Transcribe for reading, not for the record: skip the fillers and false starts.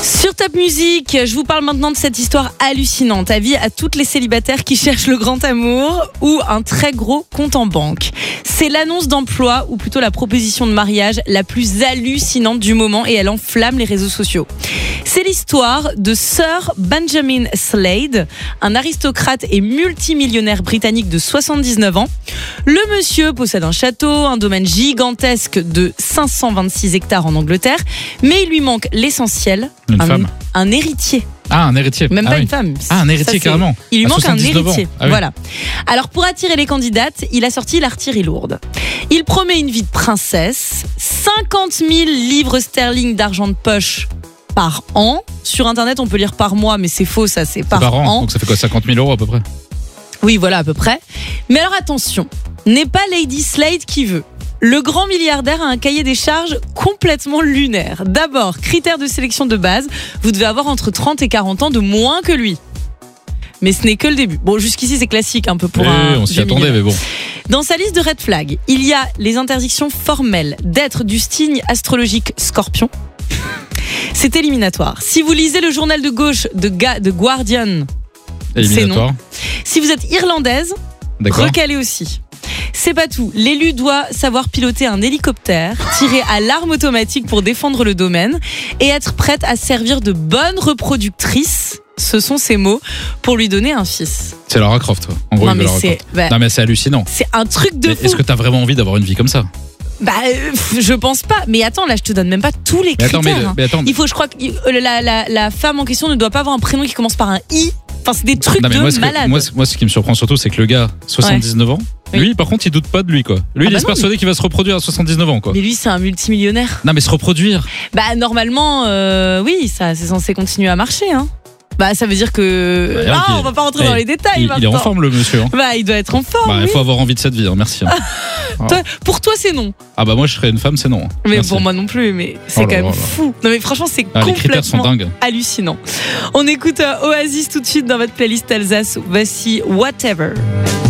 Sur Top Music, je vous parle maintenant de cette histoire hallucinante. Avis à toutes les célibataires qui cherchent le grand amour ou un très gros compte en banque. C'est l'annonce d'emploi ou plutôt la proposition de mariage la plus hallucinante du moment et elle enflamme les réseaux sociaux. C'est l'histoire de Sir Benjamin Slade, un aristocrate et multimillionnaire britannique de 79 ans. Le monsieur possède un château, un domaine gigantesque de 526 hectares en Angleterre, mais il lui manque l'essentiel, un héritier. Ah, un héritier. Même pas une femme. Ah, un héritier carrément. Il lui manque un héritier. Ah, oui. Voilà. Alors pour attirer les candidates, il a sorti l'artillerie lourde. Il promet une vie de princesse, 50 000 livres sterling d'argent de poche par an. Sur internet, on peut lire par mois, mais c'est faux, ça, c'est par an. Donc ça fait quoi, 50 000 € à peu près? Oui, voilà, à peu près. Mais alors attention, n'est pas Lady Slade qui veut. Le grand milliardaire a un cahier des charges complètement lunaire. D'abord, critère de sélection de base, vous devez avoir entre 30 et 40 ans de moins que lui. Mais ce n'est que le début. Bon, jusqu'ici, c'est classique un peu pour un... on s'y attendait, mais bon. Dans sa liste de red flags, il y a les interdictions formelles d'être du signe astrologique Scorpion. C'est éliminatoire. Si vous lisez le journal de gauche de Guardian, c'est non. Si vous êtes irlandaise, recalez aussi. C'est pas tout. L'élu doit savoir piloter un hélicoptère, tirer à l'arme automatique pour défendre le domaine et être prête à servir de bonne reproductrice. Ce sont ses mots pour lui donner un fils. C'est Lara Croft, toi. En gros, non, mais c'est hallucinant. C'est un truc de fou. Est-ce que t'as vraiment envie d'avoir une vie comme ça? Je pense pas. Mais attends, là, je te donne même pas tous les critères. Il faut, je crois que la femme en question ne doit pas avoir un prénom qui commence par un I. Enfin, c'est des trucs de malade. Moi, ce qui me surprend surtout, c'est que le gars, 79 ans, lui, par contre, il doute pas de lui, quoi. Lui, il est persuadé qu'il va se reproduire à 79 ans, quoi. Mais lui, c'est un multimillionnaire. Non, mais se reproduire. Normalement, oui, ça, c'est censé continuer à marcher, hein. Ça veut dire que... on va pas rentrer dans les détails maintenant. Il est en forme, le monsieur. Hein. Il doit être en forme. Il faut avoir envie de cette vie, hein. Merci. Hein. Pour toi, c'est non. Moi, je serais une femme, c'est non. Mais pour moi non plus, mais c'est quand même fou. Non, mais franchement, c'est les critères sont dingues. Hallucinant. On écoute Oasis tout de suite dans votre playlist Alsace. Voici Whatever.